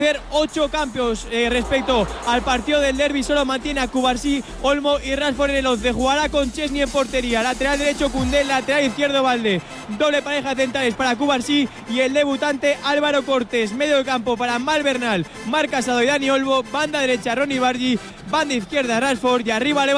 8 cambios respecto al partido del derbi. Solo mantiene a Cubarsí, Olmo y Rashford en el 11. Jugará con Chesney en portería, lateral derecho Koundé, lateral izquierdo Valde. Doble pareja centrales para Cubarsí y el debutante Álvaro Cortés. Medio de campo para Malvernal, Marc Casado y Dani Olmo. Banda derecha Ronny Bargi, banda izquierda Rashford y arriba Leva.